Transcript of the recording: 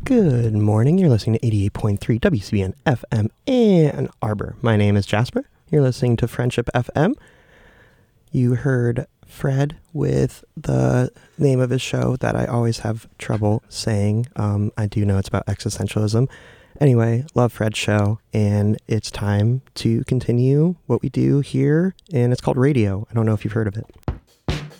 Good morning. You're listening to 88.3 WCBN FM Ann Arbor. My name is Jasper. You're listening to Friendship FM. You heard Fred with the name of his show that I always have trouble saying. I do know it's about existentialism. Anyway, love Fred's show, and it's time to continue what we do here, and it's called radio. I don't know if you've heard of it.